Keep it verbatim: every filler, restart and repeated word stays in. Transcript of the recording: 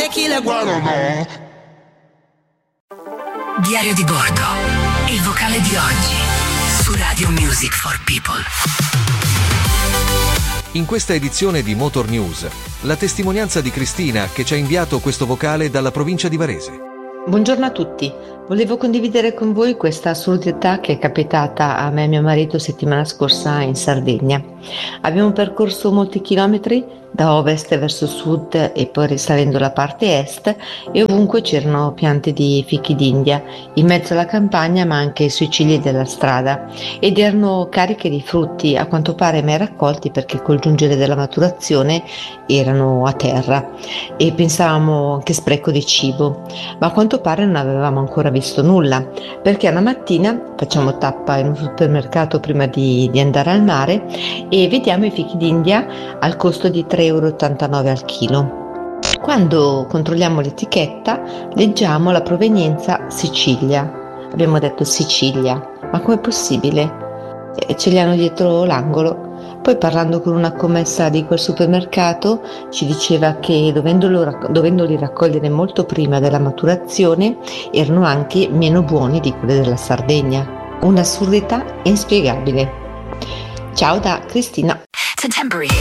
tequila, guaraná. Diario di bordo, il vocale di oggi su Radio Music for People. In questa edizione di Motor News, la testimonianza di Cristina che ci ha inviato questo vocale dalla provincia di Varese. Buongiorno a tutti, volevo condividere con voi questa assurdità che è capitata a me e mio marito settimana scorsa in Sardegna. Abbiamo percorso molti chilometri da ovest verso sud e poi risalendo la parte est, e ovunque c'erano piante di fichi d'India, in mezzo alla campagna ma anche sui cigli della strada, ed erano cariche di frutti, a quanto pare mai raccolti perché col giungere della maturazione erano a terra, e pensavamo che spreco di cibo, ma a quanto pare non avevamo ancora visto nulla, perché una mattina facciamo tappa in un supermercato prima di, di andare al mare e vediamo i fichi d'India al costo di tre virgola ottantanove euro al chilo. Quando controlliamo l'etichetta leggiamo la provenienza Sicilia. Abbiamo detto Sicilia, ma com'è possibile? E ce li hanno dietro l'angolo. Poi parlando con una commessa di quel supermercato ci diceva che dovendolo, dovendoli raccogliere molto prima della maturazione erano anche meno buoni di quelli della Sardegna. Un'assurdità inspiegabile. Ciao da Cristina. Temporary